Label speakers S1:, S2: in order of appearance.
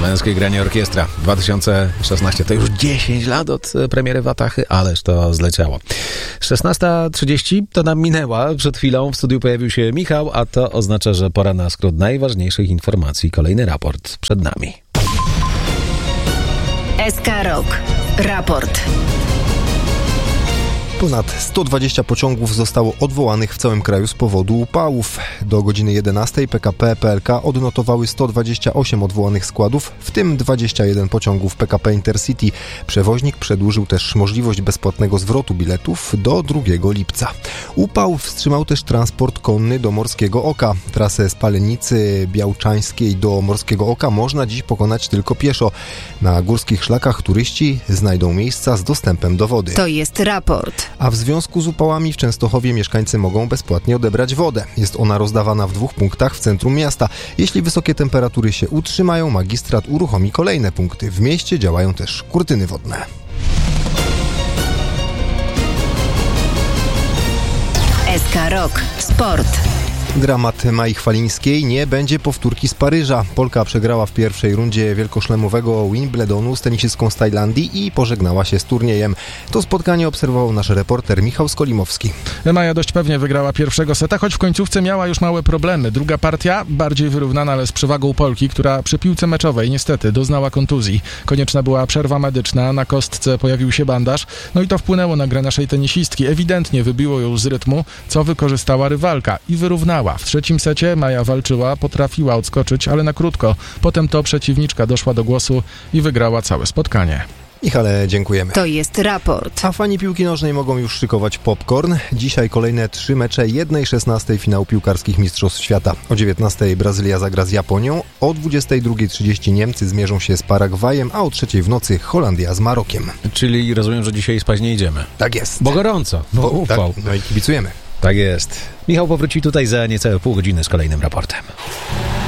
S1: Męskiej Granie Orkiestra 2016. To już 10 lat od premiery Watachy, ależ to zleciało. 16:30 to nam minęła. Przed chwilą w studiu pojawił się Michał, a to oznacza, że pora na skrót najważniejszych informacji. Kolejny raport przed nami.
S2: SK Rock. Raport.
S3: Ponad 120 pociągów zostało odwołanych w całym kraju z powodu upałów. Do godziny 11 PKP PLK odnotowały 128 odwołanych składów, w tym 21 pociągów PKP Intercity. Przewoźnik przedłużył też możliwość bezpłatnego zwrotu biletów do 2 lipca. Upał wstrzymał też transport konny do Morskiego Oka. Trasę z Palenicy Białczańskiej do Morskiego Oka można dziś pokonać tylko pieszo. Na górskich szlakach turyści znajdą miejsca z dostępem do wody.
S2: To jest raport.
S3: A w związku z upałami w Częstochowie mieszkańcy mogą bezpłatnie odebrać wodę. Jest ona rozdawana w 2 punktach w centrum miasta. Jeśli wysokie temperatury się utrzymają, magistrat uruchomi kolejne punkty. W mieście działają też kurtyny wodne.
S2: SK Rock. Sport.
S3: Dramat Mai Chwalińskiej, nie będzie powtórki z Paryża. Polka przegrała w pierwszej rundzie wielkoszlemowego Wimbledonu z tenisistką z Tajlandii i pożegnała się z turniejem. To spotkanie obserwował nasz reporter Michał Skolimowski.
S4: Maja dość pewnie wygrała pierwszego seta, choć w końcówce miała już małe problemy. Druga partia bardziej wyrównana, ale z przewagą Polki, która przy piłce meczowej niestety doznała kontuzji. Konieczna była przerwa medyczna, na kostce pojawił się bandaż, no i to wpłynęło na grę naszej tenisistki. Ewidentnie wybiło ją z rytmu, co wykorzystała rywalka i wyrównała. W trzecim secie Maja walczyła, potrafiła odskoczyć, ale na krótko. Potem to przeciwniczka doszła do głosu i wygrała całe spotkanie.
S3: Michale, dziękujemy.
S2: To jest raport.
S3: A fani piłki nożnej mogą już szykować popcorn. Dzisiaj kolejne 3 mecze 1/16 finału piłkarskich Mistrzostw Świata. O 19:00 Brazylia zagra z Japonią, o 22:30 Niemcy zmierzą się z Paragwajem, a o 3:00 w nocy Holandia z Marokiem.
S1: Czyli rozumiem, że dzisiaj spać nie idziemy.
S3: Tak jest.
S1: Bo gorąco, bo upał.
S3: Tak, no i kibicujemy.
S1: Tak jest. Michał powróci tutaj za niecałe pół godziny z kolejnym raportem.